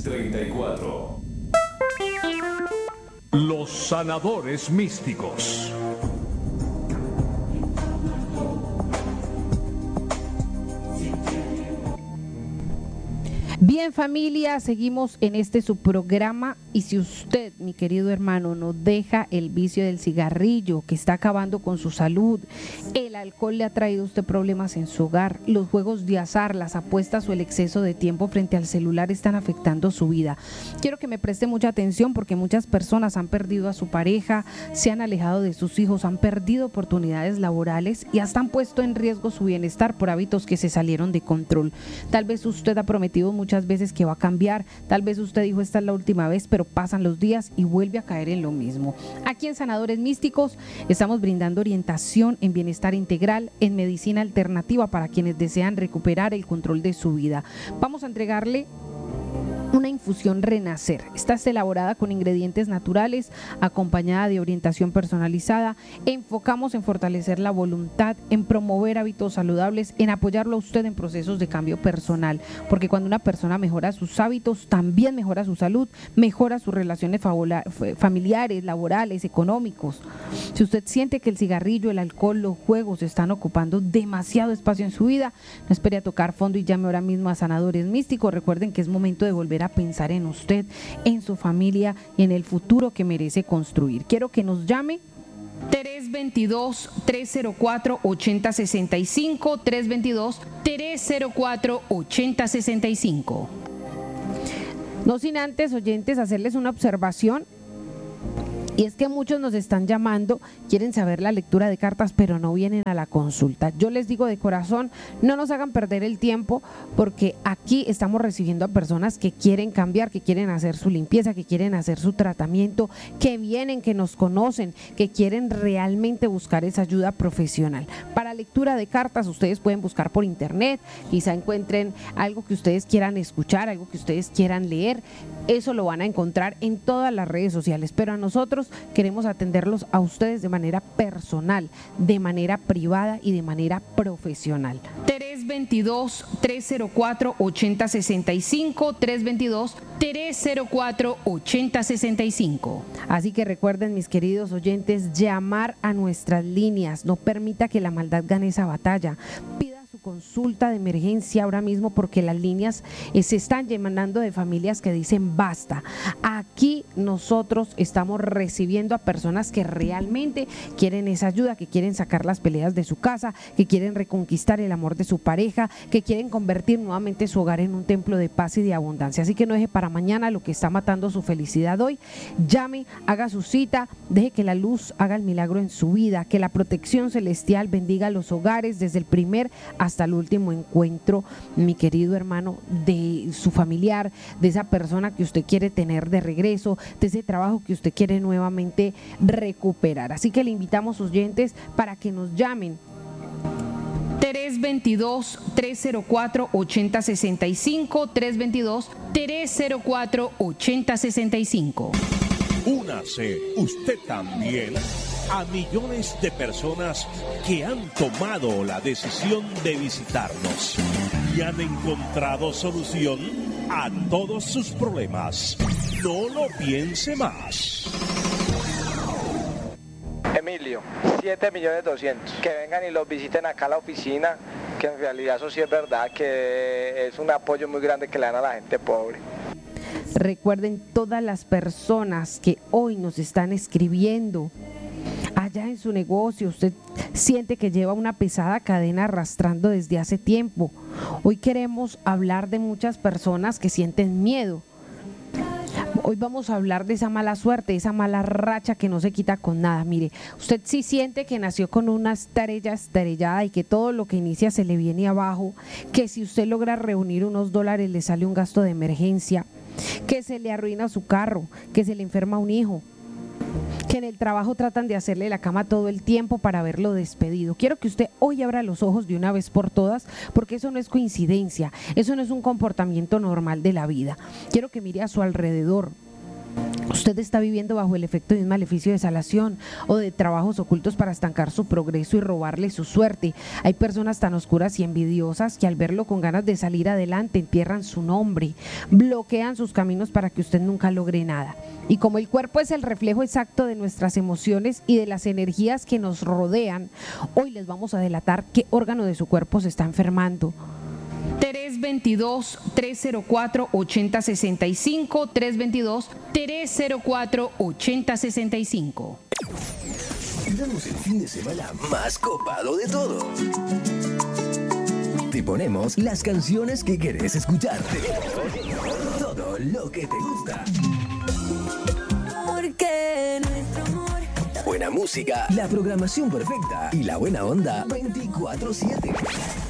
34. Los sanadores místicos. Bien, familia, seguimos en este subprograma y si usted, mi querido hermano, no deja el vicio del cigarrillo que está acabando con su salud, el alcohol le ha traído a usted problemas en su hogar, los juegos de azar, las apuestas o el exceso de tiempo frente al celular están afectando su vida. Quiero que me preste mucha atención porque muchas personas han perdido a su pareja, se han alejado de sus hijos, han perdido oportunidades laborales y hasta han puesto en riesgo su bienestar por hábitos que se salieron de control. Tal vez usted ha prometido muchas veces que va a cambiar, tal vez usted dijo esta es la última vez, pero pasan los días y vuelve a caer en lo mismo. Aquí en Sanadores Místicos estamos brindando orientación en bienestar integral, en medicina alternativa para quienes desean recuperar el control de su vida. Vamos a entregarle una infusión Renacer. Esta está elaborada con ingredientes naturales, acompañada de orientación personalizada. Enfocamos en fortalecer la voluntad, en promover hábitos saludables, en apoyarlo a usted en procesos de cambio personal, porque cuando una persona mejora sus hábitos, también mejora su salud, mejora sus relaciones familiares, laborales, económicos. Si usted siente que el cigarrillo, el alcohol, los juegos están ocupando demasiado espacio en su vida, no espere a tocar fondo y llame ahora mismo a Sanadores Místicos. Recuerden que es momento de volver a pensar en usted, en su familia y en el futuro que merece construir. Quiero que nos llame 322-304-8065, 322-304-8065. No sin antes, oyentes, hacerles una observación. Y es que muchos nos están llamando, quieren saber la lectura de cartas, pero no vienen a la consulta. Yo les digo de corazón, no nos hagan perder el tiempo, porque aquí estamos recibiendo a personas que quieren cambiar, que quieren hacer su limpieza, que quieren hacer su tratamiento, que vienen, que nos conocen, que quieren realmente buscar esa ayuda profesional. Para lectura de cartas, ustedes pueden buscar por internet, quizá encuentren algo que ustedes quieran escuchar, algo que ustedes quieran leer. Eso lo van a encontrar en todas las redes sociales, pero a nosotros queremos atenderlos a ustedes de manera personal, de manera privada y de manera profesional. 322-304-8065, 322-304-8065. Así que recuerden, mis queridos oyentes, llamar a nuestras líneas. No permita que la maldad gane esa batalla. Pida su consulta de emergencia ahora mismo porque las líneas se están llenando de familias que dicen basta. Aquí nosotros estamos recibiendo a personas que realmente quieren esa ayuda, que quieren sacar las peleas de su casa, que quieren reconquistar el amor de su pareja, que quieren convertir nuevamente su hogar en un templo de paz y de abundancia. Así que no deje para mañana lo que está matando su felicidad hoy. Llame, haga su cita, deje que la luz haga el milagro en su vida, que la protección celestial bendiga los hogares desde el primer hasta el último encuentro, mi querido hermano, de su familiar, de esa persona que usted quiere tener de regreso, de ese trabajo que usted quiere nuevamente recuperar. Así que le invitamos, oyentes, para que nos llamen 322-304-8065, 322-304-8065. Únase usted también a millones de personas que han tomado la decisión de visitarnos y han encontrado solución a todos sus problemas. No lo piense más. Emilio, 7.200.000. Que vengan y los visiten acá a la oficina, que en realidad eso sí es verdad, que es un apoyo muy grande que le dan a la gente pobre. Recuerden todas las personas que hoy nos están escribiendo. Allá en su negocio usted siente que lleva una pesada cadena arrastrando desde hace tiempo. Hoy queremos hablar de muchas personas que sienten miedo. Hoy vamos a hablar de esa mala suerte, esa mala racha que no se quita con nada. Mire, usted sí siente que nació con una estrella estrellada y que todo lo que inicia se le viene abajo, que si usted logra reunir unos dólares le sale un gasto de emergencia, que se le arruina su carro, que se le enferma un hijo, que en el trabajo tratan de hacerle la cama todo el tiempo para verlo despedido. Quiero que usted hoy abra los ojos de una vez por todas, porque eso no es coincidencia, eso no es un comportamiento normal de la vida. Quiero que mire a su alrededor. Usted está viviendo bajo el efecto de un maleficio de salación o de trabajos ocultos para estancar su progreso y robarle su suerte. Hay personas tan oscuras y envidiosas que al verlo con ganas de salir adelante entierran su nombre, bloquean sus caminos para que usted nunca logre nada. Y como el cuerpo es el reflejo exacto de nuestras emociones y de las energías que nos rodean, hoy les vamos a delatar qué órgano de su cuerpo se está enfermando. 322-304-8065, 322-304-8065. Damos el fin de semana más copado de todo. Te ponemos las canciones que querés escuchar. Todo lo que te gusta. Porque nuestro amor. Buena música, la programación perfecta y la buena onda 24/7.